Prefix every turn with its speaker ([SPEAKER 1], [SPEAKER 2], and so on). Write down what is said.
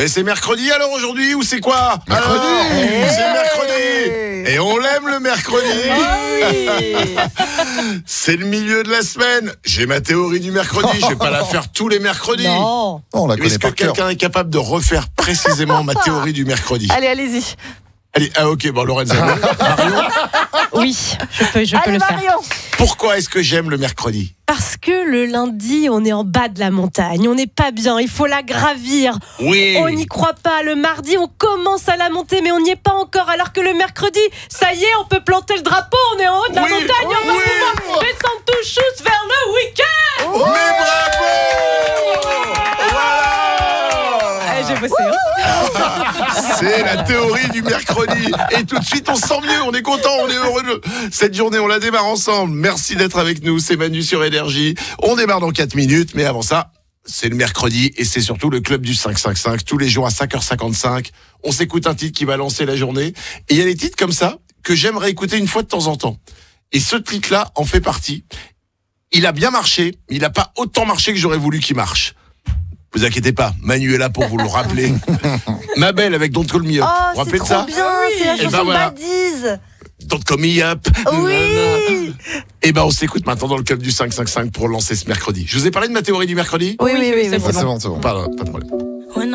[SPEAKER 1] Et c'est mercredi alors aujourd'hui ou c'est quoi?
[SPEAKER 2] Mercredi.
[SPEAKER 1] Alors, c'est mercrredi. Et on l'aime le mercredi. C'est le milieu de la semaine. J'ai ma théorie du mercredi. Je vais pas la faire tous les mercredis.
[SPEAKER 3] Non.
[SPEAKER 2] On la
[SPEAKER 1] Est-ce
[SPEAKER 2] connaît
[SPEAKER 1] que
[SPEAKER 2] par cœur.
[SPEAKER 1] quelqu'un est capable de refaire précisément ma théorie du mercredi?
[SPEAKER 3] Allez-y.
[SPEAKER 1] Allez, ok, bon Lorenza. Marion,
[SPEAKER 4] Oui, je peux
[SPEAKER 3] Allez,
[SPEAKER 4] le faire.
[SPEAKER 3] Marion.
[SPEAKER 1] pourquoi est-ce que j'aime le mercredi?
[SPEAKER 4] Parce que le lundi, on est en bas de la montagne, on n'est pas bien, il faut la gravir.
[SPEAKER 1] Oui.
[SPEAKER 4] On n'y croit pas. Le mardi, on commence à la monter, mais on n'y est pas encore. Alors que le mercredi, ça y est, on peut planter le drapeau. On est en haut de la
[SPEAKER 1] Oui,
[SPEAKER 4] montagne. On va pouvoir descendre tout chousse vers le week-end.
[SPEAKER 1] Mais bravo! Voilà!
[SPEAKER 4] J'ai bossé.
[SPEAKER 1] C'est la théorie du mercredi. Et tout de suite, on se sent mieux, on est content, on est heureux. Cette journée, on la démarre ensemble. Merci d'être avec nous. C'est Manu sur Énergie. On démarre dans 4 minutes, mais avant ça, c'est le mercredi et c'est surtout le club du 555. Tous les jours à 5h55, on s'écoute un titre qui va lancer la journée. Et il y a des titres comme ça que j'aimerais écouter une fois de temps en temps. Et ce titre-là en fait partie. Il a bien marché, mais il n'a pas autant marché que j'aurais voulu qu'il marche. Vous inquiétez pas, Manu est là pour vous le rappeler. Ma belle avec Don't Call Me Up. Vous vous
[SPEAKER 3] Oh, c'est
[SPEAKER 1] rappelez de
[SPEAKER 3] trop
[SPEAKER 1] ça?
[SPEAKER 3] bien, c'est la
[SPEAKER 1] Eh
[SPEAKER 3] chanson
[SPEAKER 1] ben voilà.
[SPEAKER 3] de Badiz.
[SPEAKER 1] Don't Call Me Up.
[SPEAKER 3] Oui.
[SPEAKER 1] Et ben on s'écoute maintenant dans le club du 555 pour lancer ce mercredi. Je vous ai parlé de ma théorie du mercredi?
[SPEAKER 3] Oui,
[SPEAKER 4] c'est
[SPEAKER 2] Ah,
[SPEAKER 4] bon.
[SPEAKER 2] c'est bon, c'est bon.
[SPEAKER 1] Pas de problème.